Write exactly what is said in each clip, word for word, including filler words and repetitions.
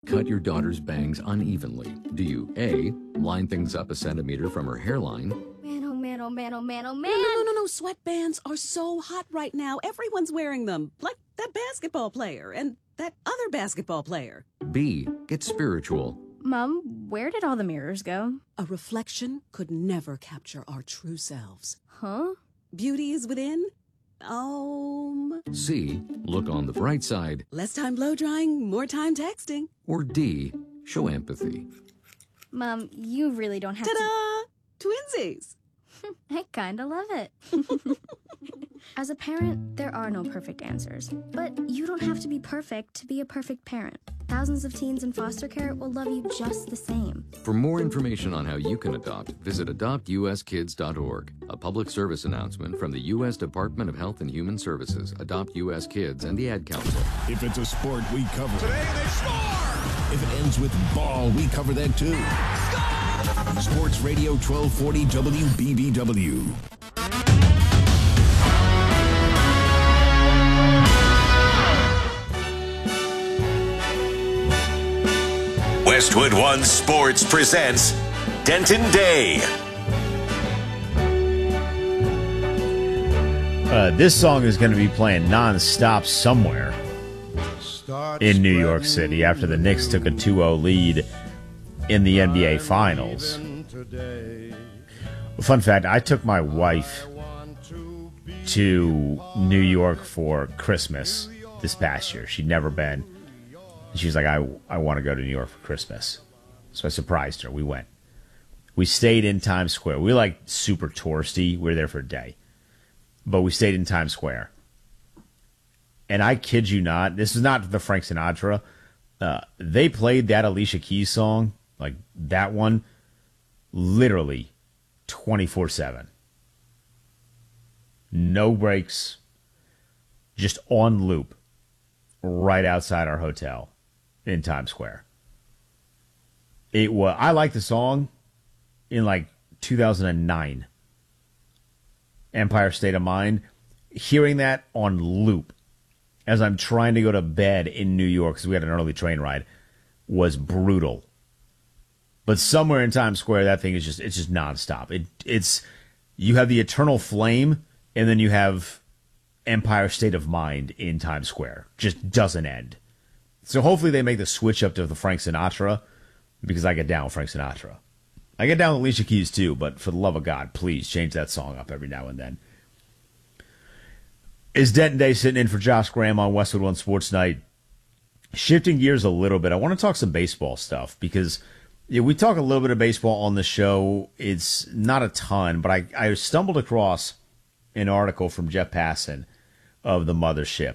cut your daughter's bangs unevenly? Do you A, line things up a centimeter from her hairline? Man, oh man, oh man, oh man, oh man. No, no, no, no, sweatbands are so hot right now. Everyone's wearing them, like that basketball player and that other basketball player. B, get spiritual. Mom, where did all the mirrors go? A reflection could never capture our true selves. Huh? Beauty is within. Um. C, look on the bright side. Less time blow drying, more time texting. Or D, show empathy. Mom, you really don't have Ta-da! Twinsies. to... I kinda love it. As a parent, there are no perfect answers. But you don't have to be perfect to be a perfect parent. Thousands of teens in foster care will love you just the same. For more information on how you can adopt, visit adopt u s kids dot org. A public service announcement from the U S Department of Health and Human Services, Adopt U S Kids, and the Ad Council. If it's a sport, we cover it. Today they score! If it ends with ball, we cover that too. Score! Sports Radio twelve forty W B B W. Westwood One Sports presents Denton Day. Uh, this song is going to be playing nonstop somewhere in New York City after the Knicks took a two oh lead in the N B A Finals. Fun fact, I took my wife to New York for Christmas this past year. She'd never been. She was like, I, I want to go to New York for Christmas. So I surprised her. We went. We stayed in Times Square. We were like super touristy. We were there for a day. But we stayed in Times Square. And I kid you not, this is not the Frank Sinatra. Uh, they played that Alicia Keys song, like that one, literally twenty-four seven. No breaks. Just on loop. Right outside our hotel in Times Square. It was, I liked the song in like two thousand nine. Empire State of Mind. Hearing that on loop as I'm trying to go to bed in New York because we had an early train ride was brutal. But somewhere in Times Square, that thing is just, it's just nonstop. It, it's, you have the Eternal Flame and then you have Empire State of Mind in Times Square. Just doesn't end. So hopefully they make the switch up to the Frank Sinatra because I get down with Frank Sinatra. I get down with Alicia Keys too, but for the love of God, please change that song up every now and then. Is Denton Day sitting in for Josh Graham on Westwood One Sports Night? Shifting gears a little bit, I want to talk some baseball stuff because yeah, we talk a little bit of baseball on the show. It's not a ton, but I, I stumbled across an article from Jeff Passan of the Mothership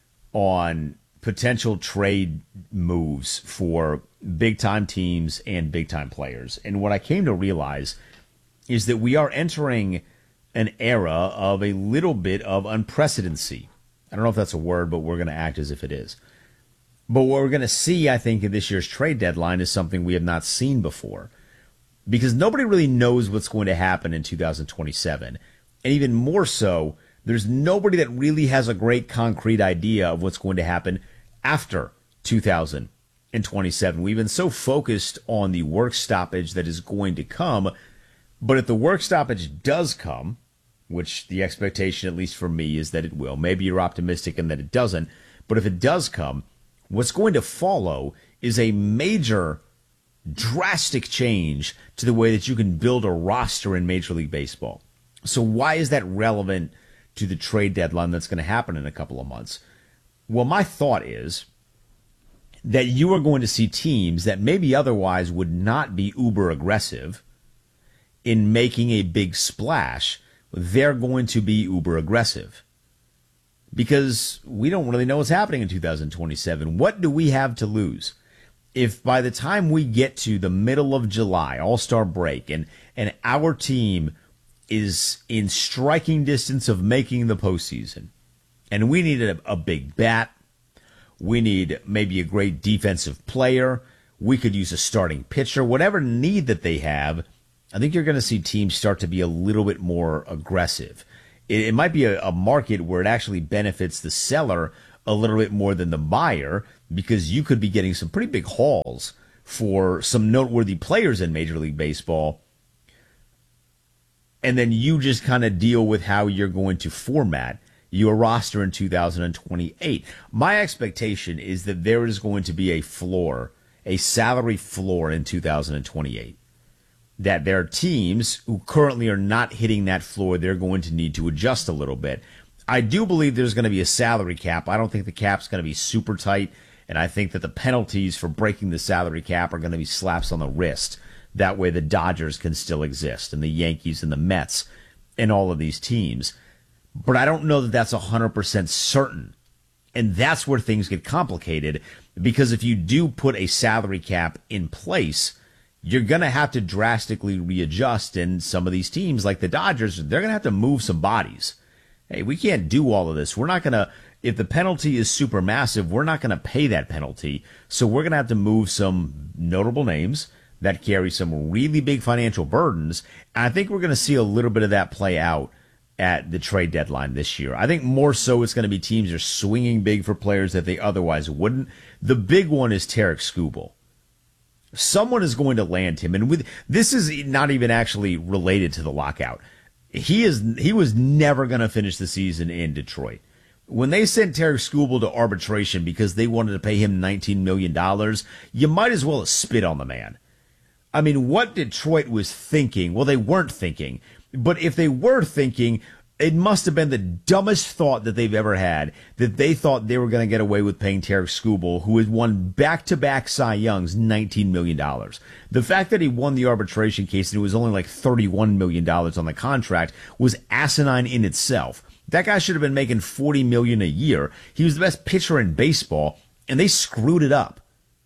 on potential trade moves for big-time teams and big-time players. And what I came to realize is that we are entering an era of a little bit of unprecedency. I don't know if that's a word, but we're going to act as if it is. But what we're going to see, I think, in this year's trade deadline is something we have not seen before. Because nobody really knows what's going to happen in two thousand twenty-seven. And even more so, there's nobody that really has a great concrete idea of what's going to happen after two thousand twenty-seven. We've been so focused on the work stoppage that is going to come, but if the work stoppage does come, which the expectation, at least for me, is that it will. Maybe you're optimistic in that it doesn't, but if it does come, what's going to follow is a major, drastic change to the way that you can build a roster in Major League Baseball. So why is that relevant to the trade deadline that's going to happen in a couple of months? Well, my thought is that you are going to see teams that maybe otherwise would not be uber aggressive in making a big splash. They're going to be uber aggressive because we don't really know what's happening in two thousand twenty-seven. What do we have to lose? If by the time we get to the middle of July, All-Star break, and, and our team is in striking distance of making the postseason, and we need a, a big bat, we need maybe a great defensive player, we could use a starting pitcher, whatever need that they have, I think you're going to see teams start to be a little bit more aggressive. It, it might be a, a market where it actually benefits the seller a little bit more than the buyer, because you could be getting some pretty big hauls for some noteworthy players in Major League Baseball. And then you just kind of deal with how you're going to format your roster in two thousand twenty-eight. My expectation is that there is going to be a floor, a salary floor in two thousand twenty-eight. That there are teams who currently are not hitting that floor. They're going to need to adjust a little bit. I do believe there's going to be a salary cap. I don't think the cap's going to be super tight, and I think that the penalties for breaking the salary cap are going to be slaps on the wrist. That way the Dodgers can still exist, and the Yankees and the Mets and all of these teams. But I don't know that that's one hundred percent certain. And that's where things get complicated, because if you do put a salary cap in place, you're going to have to drastically readjust. And some of these teams, like the Dodgers, they're going to have to move some bodies. Hey, we can't do all of this. We're not going to, if the penalty is super massive, we're not going to pay that penalty. So we're going to have to move some notable names that carry some really big financial burdens. And I think we're going to see a little bit of that play out at the trade deadline this year. I think more so it's going to be teams that are swinging big for players that they otherwise wouldn't. The big one is Tarik Skubal. Someone is going to land him, and with this is not even actually related to the lockout. He is he was never going to finish the season in Detroit. When they sent Tarik Skubal to arbitration because they wanted to pay him nineteen million dollars, you might as well have spit on the man. I mean, what Detroit was thinking, well, they weren't thinking, but if they were thinking, it must have been the dumbest thought that they've ever had, that they thought they were going to get away with paying Tarik Skubal, who had won back-to-back Cy Youngs, nineteen million dollars. The fact that he won the arbitration case and it was only like thirty-one million dollars on the contract was asinine in itself. That guy should have been making forty million dollars a year. He was the best pitcher in baseball, and they screwed it up.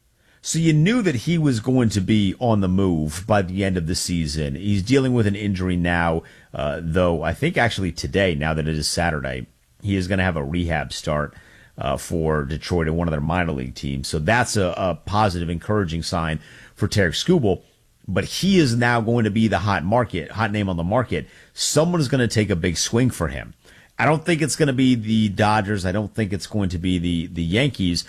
So you knew that he was going to be on the move by the end of the season. He's dealing with an injury now, uh, though I think actually today, now that it is Saturday, he is going to have a rehab start uh, for Detroit and one of their minor league teams. So that's a, a positive, encouraging sign for Tarik Skubal. But he is now going to be the hot market, hot name on the market. Someone is going to take a big swing for him. I don't think it's going to be the Dodgers. I don't think it's going to be the, the Yankees.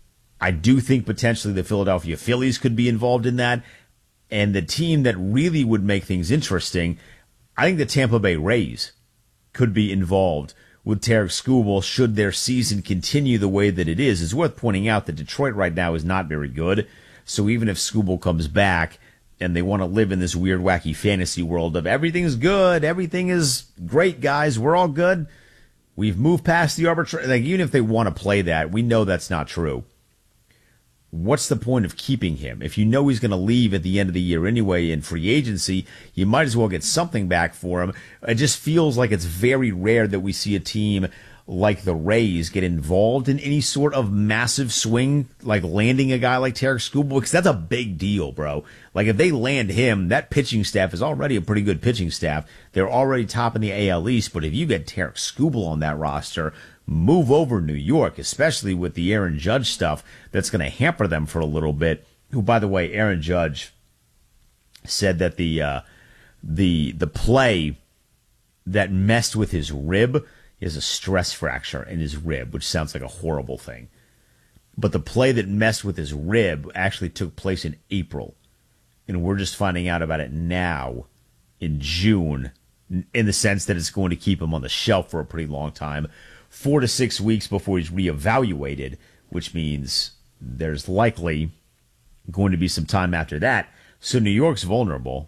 I do think potentially the Philadelphia Phillies could be involved in that. And the team that really would make things interesting, I think the Tampa Bay Rays could be involved with Tarik Skubal should their season continue the way that it is. It's worth pointing out that Detroit right now is not very good. So even if Skubal comes back and they want to live in this weird, wacky fantasy world of everything's good, everything is great, guys, we're all good, we've moved past the arbitration. Like, even if they want to play that, we know that's not true. What's the point of keeping him? If you know he's going to leave at the end of the year anyway in free agency, you might as well get something back for him. It just feels like it's very rare that we see a team like the Rays get involved in any sort of massive swing, like landing a guy like Tarik Skubal, because that's a big deal, bro. Like, if they land him, that pitching staff is already a pretty good pitching staff. They're already top in the A L East, but if you get Tarik Skubal on that roster, move over New York, especially with the Aaron Judge stuff that's going to hamper them for a little bit. Who, by the way, Aaron Judge said that the uh, the the play that messed with his rib is a stress fracture in his rib, which sounds like a horrible thing. But the play that messed with his rib actually took place in April, and we're just finding out about it now in June, in the sense that it's going to keep him on the shelf for a pretty long time. Four to six weeks before he's reevaluated, which means there's likely going to be some time after that. So New York's vulnerable.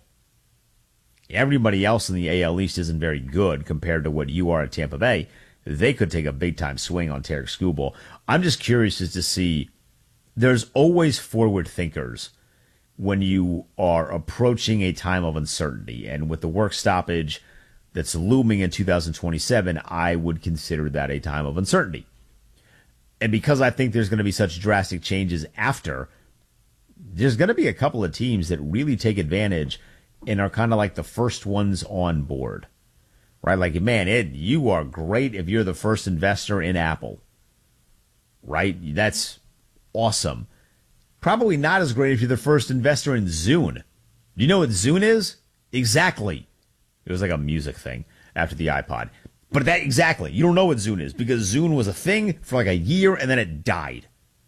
Everybody else in the A L East isn't very good compared to what you are at Tampa Bay. They could take a big-time swing on Tarik Skubal. I'm just curious as to see, there's always forward thinkers when you are approaching a time of uncertainty. And with the work stoppage that's looming in two thousand twenty-seven, I would consider that a time of uncertainty. And because I think there's going to be such drastic changes after, there's going to be a couple of teams that really take advantage and are kind of like the first ones on board, right? Like, man, it, you are great if you're the first investor in Apple, right? That's awesome. Probably not as great if you're the first investor in Zune. Do you know what Zune is? Exactly. It was like a music thing after the iPod. But that exactly, you don't know what Zune is because Zune was a thing for like a year and then it died.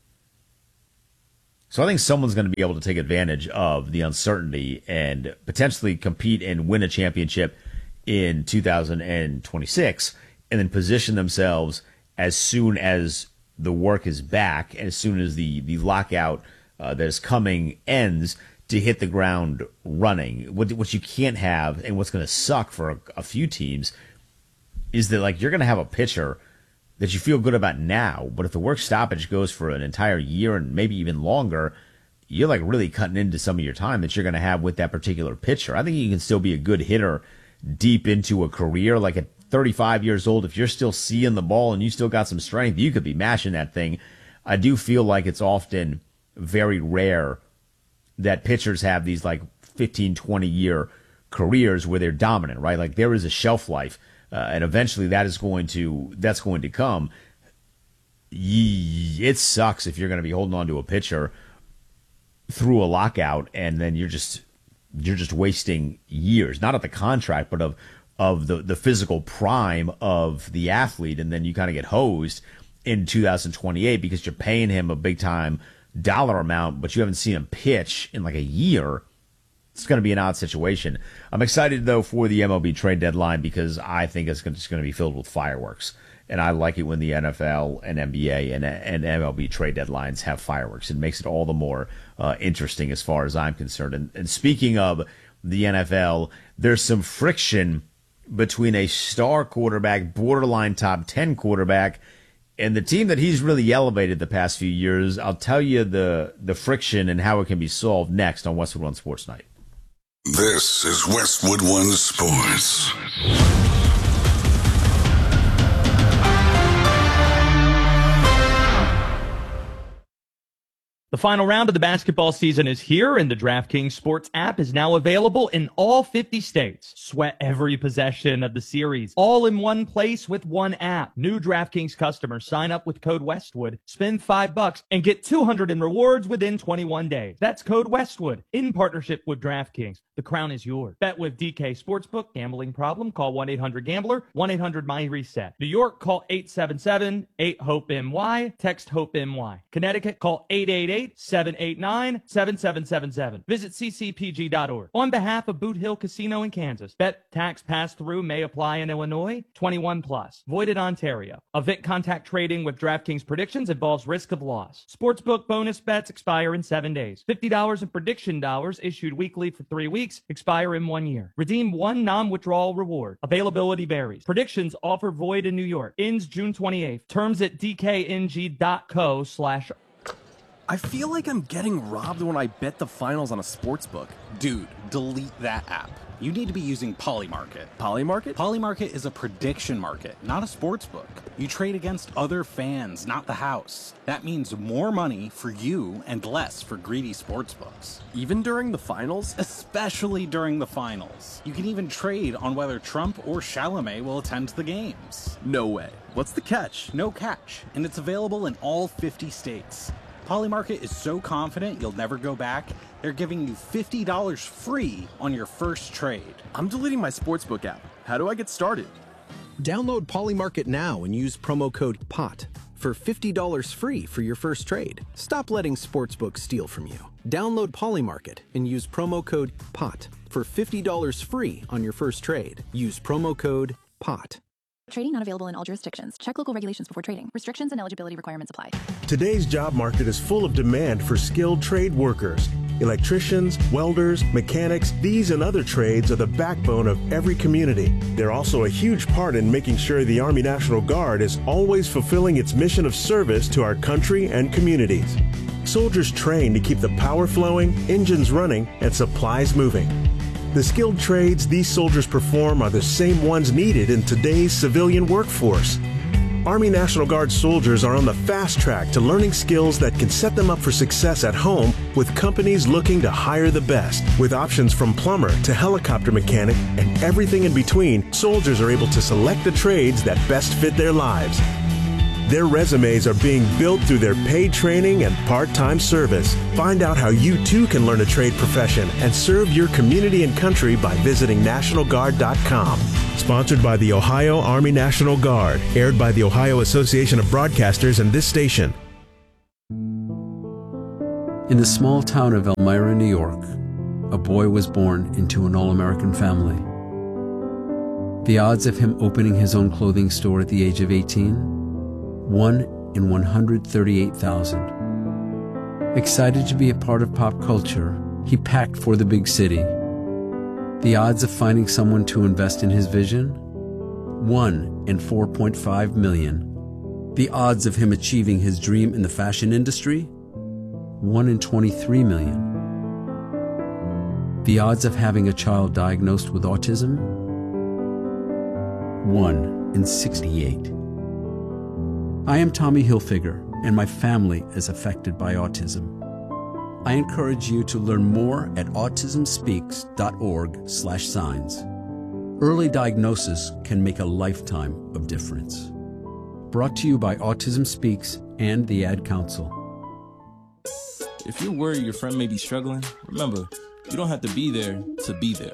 So I think someone's going to be able to take advantage of the uncertainty and potentially compete and win a championship in two thousand twenty-six and then position themselves as soon as the work is back, as soon as the, the lockout uh, that is coming ends, to hit the ground running. What, what you can't have, and what's going to suck for a, a few teams, is that like you're going to have a pitcher that you feel good about now, but if the work stoppage goes for an entire year and maybe even longer, you're like really cutting into some of your time that you're going to have with that particular pitcher. I think you can still be a good hitter deep into a career. Like at thirty-five years old, if you're still seeing the ball and you still got some strength, you could be mashing that thing. I do feel like it's often very rare that pitchers have these like fifteen, twenty year careers where they're dominant, right? Like there is a shelf life. Uh, and eventually that is going to, that's going to come. Ye- it sucks if you're going to be holding on to a pitcher through a lockout and then you're just, you're just wasting years, not of the contract, but of, of the, the physical prime of the athlete. And then you kind of get hosed in two thousand twenty-eight because you're paying him a big time dollar amount, but you haven't seen him pitch in like a year. It's going to be an odd situation. I'm excited, though, for the M L B trade deadline because I think it's just going to be filled with fireworks. And I like it when the N F L and N B A and, and M L B trade deadlines have fireworks. It makes it all the more uh, interesting as far as I'm concerned. And, and speaking of the N F L, there's some friction between a star quarterback, borderline top ten quarterback, and the team that he's really elevated the past few years. I'll tell you the, the friction and how it can be solved next on Westwood One Sports Night. This is Westwood One Sports. The final round of the basketball season is here, and the DraftKings Sports app is now available in all fifty states. Sweat every possession of the series, all in one place with one app. New DraftKings customers sign up with code Westwood, spend five bucks, and get two hundred in rewards within twenty-one days. That's code Westwood in partnership with DraftKings. The crown is yours. Bet with D K Sportsbook. Gambling problem? Call one eight hundred gambler, one eight hundred my reset. New York, call eight seven seven, eight hope M Y. Text HOPE-M-Y. Connecticut, call eight eight eight, seven eight nine, seven seven seven seven. Visit c c p g dot org. On behalf of Boot Hill Casino in Kansas, bet tax pass-through may apply in Illinois. twenty-one plus. Void in Ontario. Event contact trading with DraftKings predictions involves risk of loss. Sportsbook bonus bets expire in seven days. fifty dollars in prediction dollars issued weekly for three weeks. Expire in one year. Redeem one non-withdrawal reward. Availability varies. Predictions offer void in New York. Ends June twenty-eighth. Terms at d k n g dot co slash. I feel like I'm getting robbed when I bet the finals on a sportsbook. Dude, delete that app. You need to be using Polymarket. Polymarket? Polymarket is a prediction market, not a sports book. You trade against other fans, not the house. That means more money for you and less for greedy sports books. Even during the finals? Especially during the finals. You can even trade on whether Trump or Chalamet will attend the games. No way. What's the catch? No catch, and it's available in all fifty states. Polymarket is so confident you'll never go back, they're giving you fifty dollars free on your first trade. I'm deleting my sportsbook app. How do I get started? Download Polymarket now and use promo code P O T for fifty dollars free for your first trade. Stop letting sportsbooks steal from you. Download Polymarket and use promo code P O T for fifty dollars free on your first trade. Use promo code P O T. Trading not available in all jurisdictions. Check local regulations before trading. Restrictions and eligibility requirements apply. Today's job market is full of demand for skilled trade workers. Electricians, welders, mechanics, these and other trades are the backbone of every community. They're also a huge part in making sure the Army National Guard is always fulfilling its mission of service to our country and communities. Soldiers train to keep the power flowing, engines running, and supplies moving. The skilled trades these soldiers perform are the same ones needed in today's civilian workforce. Army National Guard soldiers are on the fast track to learning skills that can set them up for success at home with companies looking to hire the best. With options from plumber to helicopter mechanic and everything in between, soldiers are able to select the trades that best fit their lives. Their resumes are being built through their paid training and part-time service. Find out how you too can learn a trade profession and serve your community and country by visiting National Guard dot com. Sponsored by the Ohio Army National Guard. Aired by the Ohio Association of Broadcasters and this station. In the small town of Elmira, New York, a boy was born into an all-American family. The odds of him opening his own clothing store at the age of eighteen? one in one hundred thirty-eight thousand. Excited to be a part of pop culture, he packed for the big city. The odds of finding someone to invest in his vision? one in four point five million. The odds of him achieving his dream in the fashion industry? one in twenty-three million. The odds of having a child diagnosed with autism? one in sixty-eight. I am Tommy Hilfiger, and my family is affected by autism. I encourage you to learn more at autism speaks dot org slash signs. Early diagnosis can make a lifetime of difference. Brought to you by Autism Speaks and the Ad Council. If you're worried your friend may be struggling, remember, you don't have to be there to be there.